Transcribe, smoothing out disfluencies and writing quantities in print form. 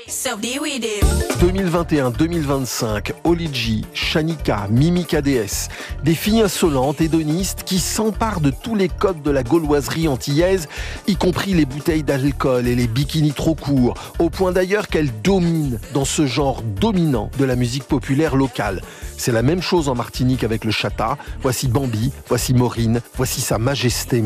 so deal with it. 2021-2025, Olidji, Shanika, Mimi KDS, des filles insolentes, hédonistes qui s'emparent de tous les codes de la gauloiserie antillaise, y compris les bouteilles d'alcool et les bikinis trop courts, au point d'ailleurs qu'elles dominent dans ce genre dominant de la musique populaire locale. C'est la même chose en Martinique avec le chata. Voici Bambi, voici Maureen, voici Sa Majesté.